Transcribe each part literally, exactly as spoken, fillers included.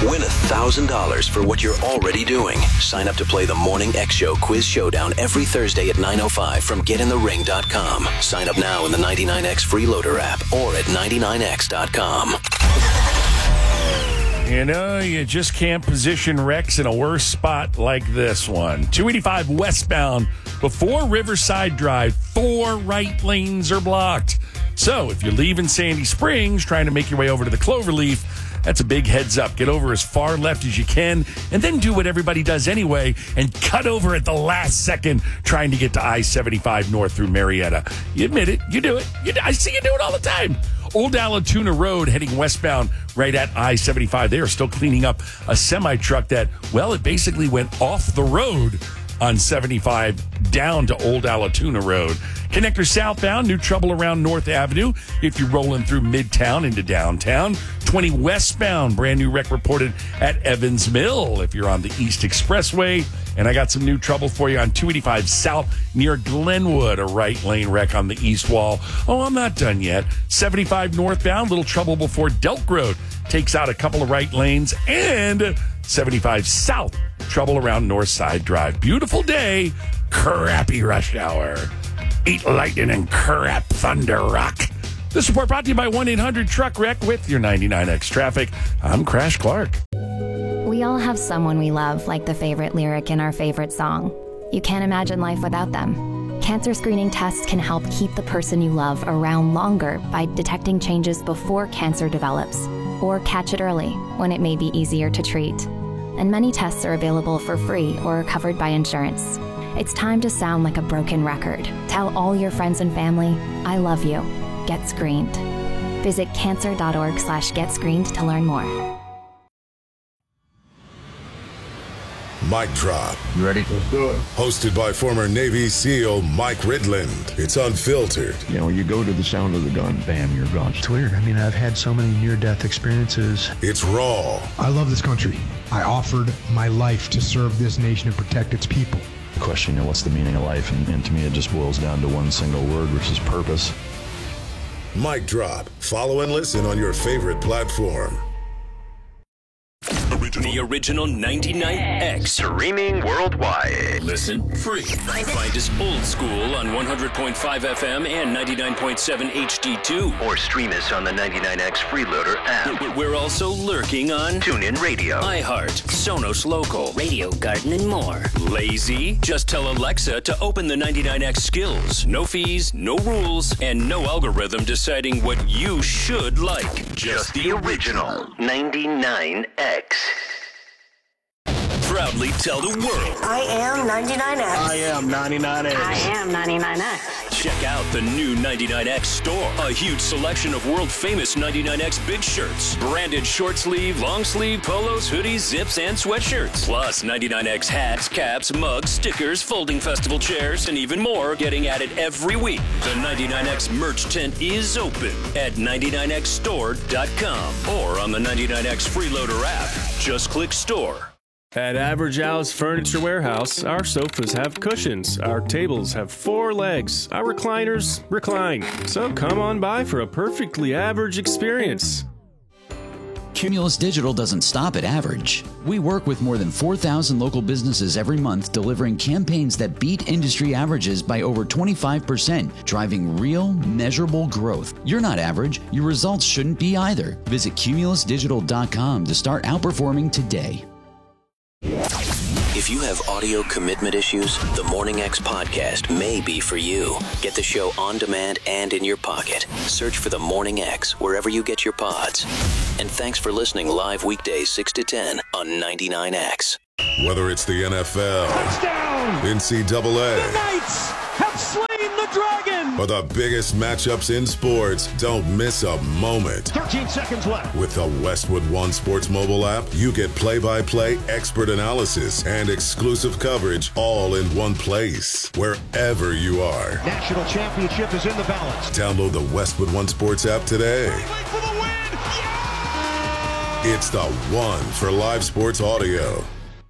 Win one thousand dollars for what you're already doing. Sign up to play the Morning X Show Quiz Showdown every Thursday at nine oh five from get in the ring dot com. Sign up now in the ninety-nine X Freeloader app or at ninety-nine x dot com. You know, you just can't position Rex in a worse spot like this one. two eighty-five westbound before Riverside Drive, four right lanes are blocked. So if you're leaving Sandy Springs, trying to make your way over to the Cloverleaf, that's a big heads up. Get over as far left as you can and then do what everybody does anyway and cut over at the last second trying to get to I seventy-five north through Marietta. You admit it. You do it. You, I see you do it all the time. Old Allatoona Road heading westbound right at I seventy-five. They are still cleaning up a semi-truck that, well, it basically went off the road on seventy-five down to Old Allatoona Road. Connector southbound, new trouble around North Avenue if you're rolling through Midtown into downtown. twenty westbound, brand new wreck reported at Evans Mill if you're on the East Expressway. And I got some new trouble for you on two eighty-five south near Glenwood, a right lane wreck on the east wall. Oh, I'm not done yet. seventy-five northbound, little trouble before Delk Road takes out a couple of right lanes. And seventy-five south, trouble around Northside Drive. Beautiful day, crappy rush hour. Eat lightning and crap thunder rock. This report brought to you by one eight hundred truck wreck with your ninety-nine X traffic. I'm Crash Clark. We all have someone we love, like the favorite lyric in our favorite song. You can't imagine life without them. Cancer screening tests can help keep the person you love around longer by detecting changes before cancer develops, or catch it early when it may be easier to treat. And many tests are available for free or are covered by insurance. It's time to sound like a broken record. Tell all your friends and family, I love you. Get screened. Visit cancer.org slash get screened to learn more. Mic Drop. You ready? Let's do it. Hosted by former Navy SEAL Mike Ridland. It's unfiltered. You know, you go to the sound of the gun, bam, you're gone. It's weird. I mean, I've had so many near-death experiences. It's raw. I love this country. I offered my life to serve this nation and protect its people. Question, you know, what's the meaning of life? And, and to me, it just boils down to one single word, which is purpose. Mic Drop. Follow and listen on your favorite platform. The original ninety-nine X. Streaming worldwide. Listen free. Find us old school on one hundred point five F M and ninety-nine point seven H D two. Or stream us on the ninety-nine X Freeloader app. We're also lurking on TuneIn Radio, iHeart, Sonos Local, Radio Garden, and more. Lazy? Just tell Alexa to open the ninety-nine X skills. No fees, no rules, and no algorithm deciding what you should like. Just, Just the original ninety-nine X. Proudly tell the world. I am ninety-nine X. I am ninety-nine X. I am ninety-nine X. Check out the new ninety-nine X store. A huge selection of world-famous ninety-nine X big shirts. Branded short sleeve, long sleeve, polos, hoodies, zips, and sweatshirts. Plus ninety-nine X hats, caps, mugs, stickers, folding festival chairs, and even more getting added every week. The ninety-nine X merch tent is open at ninety-nine x store dot com or on the ninety-nine X Freeloader app. Just click store. At Average Al's Furniture Warehouse, our sofas have cushions, our tables have four legs, our recliners recline. So come on by for a perfectly average experience. Cumulus Digital doesn't stop at average. We work with more than four thousand local businesses every month, delivering campaigns that beat industry averages by over twenty-five percent, driving real, measurable growth. You're not average. Your results shouldn't be either. Visit cumulus digital dot com to start outperforming today. If you have audio commitment issues, the Morning X podcast may be for you. Get the show on demand and in your pocket. Search for the Morning X wherever you get your pods. And thanks for listening live weekdays six to ten on ninety-nine X. Whether it's the N F L, touchdown, N C double A, the Knights have slain the dragon, or the biggest matchups in sports, don't miss a moment. thirteen seconds left. With the Westwood One Sports mobile app, you get play-by-play expert analysis and exclusive coverage all in one place, wherever you are. National championship is in the balance. Download the Westwood One Sports app today. For the win. Yeah! It's the one for live sports audio.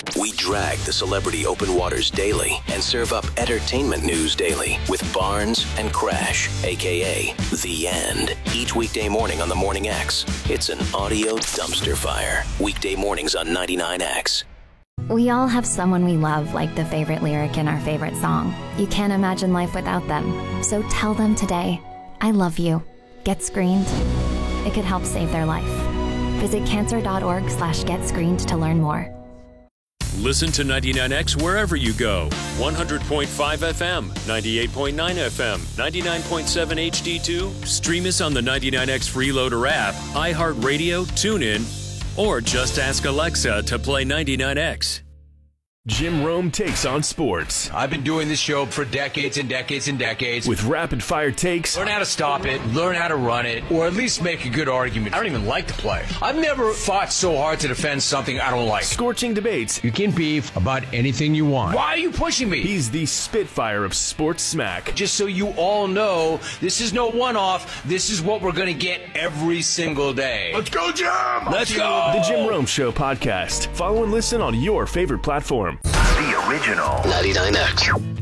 We drag the celebrity open waters daily and serve up entertainment news daily with Barnes and Crash, a k a. The End. Each weekday morning on the Morning X. It's an audio dumpster fire. Weekday mornings on ninety-nine X. We all have someone we love like the favorite lyric in our favorite song. You can't imagine life without them. So tell them today, I love you. Get screened. It could help save their life. Visit cancer.org slash get screened to learn more. Listen to ninety-nine X wherever you go. one hundred point five F M, ninety-eight point nine F M, ninety-nine point seven H D two. Stream us on the ninety-nine X Freeloader app, iHeartRadio, TuneIn, or just ask Alexa to play ninety-nine X. Jim Rome takes on sports. I've been doing this show for decades and decades and decades. With rapid-fire takes. Learn how to stop it, learn how to run it, or at least make a good argument. I don't even like the play. I've never fought so hard to defend something I don't like. Scorching debates. You can beef about anything you want. Why are you pushing me? He's the Spitfire of sports smack. Just so you all know, this is no one-off. This is what we're going to get every single day. Let's go, Jim! Let's go! The Jim Rome Show podcast. Follow and listen on your favorite platform. The original ninety-nine X.